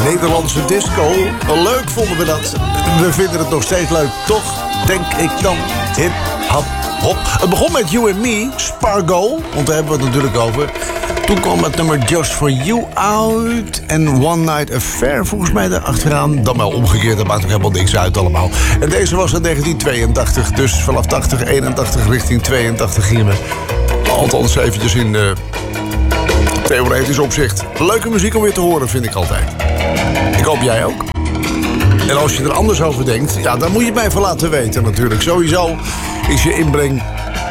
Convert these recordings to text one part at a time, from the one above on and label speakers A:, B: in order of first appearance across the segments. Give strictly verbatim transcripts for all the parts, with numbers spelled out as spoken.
A: Nederlandse disco. Leuk vonden we dat. We vinden het nog steeds leuk, toch? Denk ik dan. Hip, hop, hop. Het begon met You and Me, Spargo. Want daar hebben we het natuurlijk over. Toen kwam het nummer Just For You out. En One Night Affair volgens mij erachteraan. Dan wel omgekeerd, dat maakt ook helemaal niks uit allemaal. En deze was in negentien tweeëntachtig. Dus vanaf tachtig, eenentachtig richting tweeëntachtig gingen we. Althans eventjes in uh, theoretisch opzicht. Leuke muziek om weer te horen, vind ik altijd. Ik hoop jij ook. En als je er anders over denkt, ja, dan moet je het mij even laten weten natuurlijk. Sowieso is je inbreng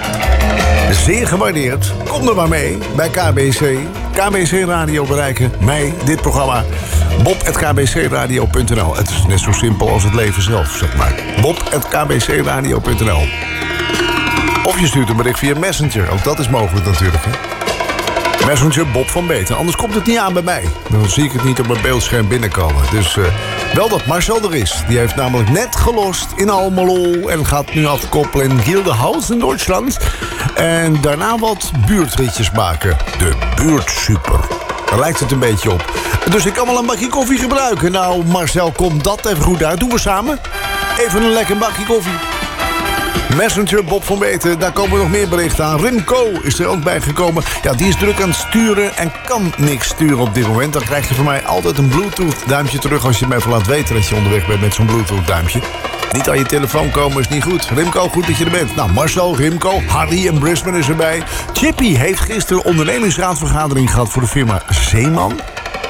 A: zeer gewaardeerd. Kom er maar mee bij K B C. K B C Radio bereiken mij, dit programma. bob at k b c radio punt n l. Het is net zo simpel als het leven zelf, zeg maar. bob at k b c radio punt n l. Of je stuurt een bericht via Messenger. Ook dat is mogelijk natuurlijk, hè. Messenger Bob van Beeten. Anders komt het niet aan bij mij. Dan zie ik het niet op mijn beeldscherm binnenkomen. Dus uh, wel dat Marcel er is. Die heeft namelijk net gelost in Almelo. En gaat nu afkoppelen in Gildenhaus in Duitsland. En daarna wat buurtritjes maken. De buurtsuper. Daar lijkt het een beetje op. Dus ik kan wel een bakje koffie gebruiken. Nou, Marcel, komt dat even goed uit. Doen we samen? Even een lekker bakje koffie. Messenger Bob van Beeten, daar komen nog meer berichten aan. Remco is er ook bij gekomen. Ja, die is druk aan het sturen en kan niks sturen op dit moment. Dan krijg je van mij altijd een Bluetooth duimpje terug als je mij even laat weten dat je onderweg bent met zo'n Bluetooth duimpje. Niet aan je telefoon komen is niet goed. Remco, goed dat je er bent. Nou, Marcel, Remco, Harry en Brisbane is erbij. Chippy heeft gisteren een ondernemingsraadvergadering gehad voor de firma Zeeman.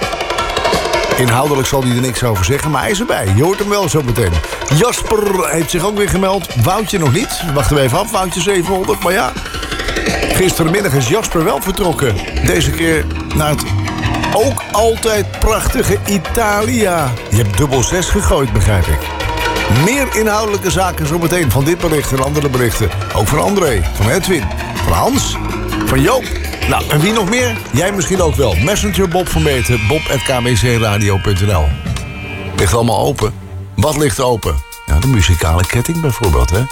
A: Inhoudelijk zal hij er niks over zeggen, maar hij is erbij. Je hoort hem wel zo meteen. Jasper heeft zich ook weer gemeld. Woutje nog niet. Wachten we even af, Woutje zevenhonderd. Maar ja, gisterenmiddag is Jasper wel vertrokken. Deze keer naar het ook altijd prachtige Italia. Je hebt dubbel zes gegooid, begrijp ik. Meer inhoudelijke zaken zo meteen van dit bericht en andere berichten. Ook van André, van Edwin, van Hans, van Joop. Nou, en wie nog meer? Jij misschien ook wel. Messenger Bob van Beeten, bob at k b c radio punt n l. Ligt allemaal open. Wat ligt open? Ja, de muzikale ketting bijvoorbeeld, hè?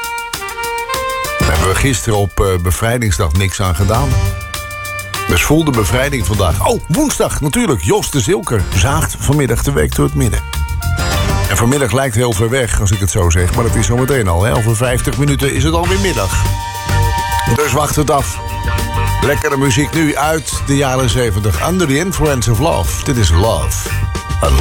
A: Daar hebben we gisteren op uh, bevrijdingsdag niks aan gedaan. Dus voel de bevrijding vandaag. Oh, woensdag natuurlijk. Jos de Zilker zaagt vanmiddag de week door het midden. En vanmiddag lijkt heel ver weg, als ik het zo zeg. Maar dat is zo meteen al, hè? Over vijftig minuten is het alweer middag. Dus wacht het af. Lekkere muziek nu uit de jaren zeventig. Under the Influence of Love. Dit is Love.